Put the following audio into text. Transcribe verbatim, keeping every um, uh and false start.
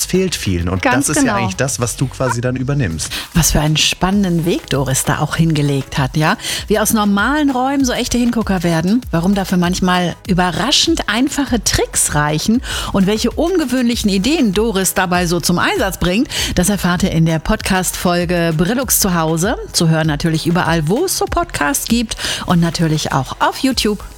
fehlt vielen. Und Ganz das ist genau. ja eigentlich das, was du quasi dann übernimmst. Was für einen spannenden Weg Doris da auch hingelegt hat, ja? Wie aus normalen Räumen so echte Hingucker werden, warum dafür manchmal überraschend einfache Tricks reichen und welche ungewöhnlichen Ideen Doris dabei so zum Einsatz bringt, das erfahrt ihr in der Podcast-Folge Brillux zu Hause. Zu hören natürlich überall, wo es so Podcasts gibt und natürlich auch auf YouTube.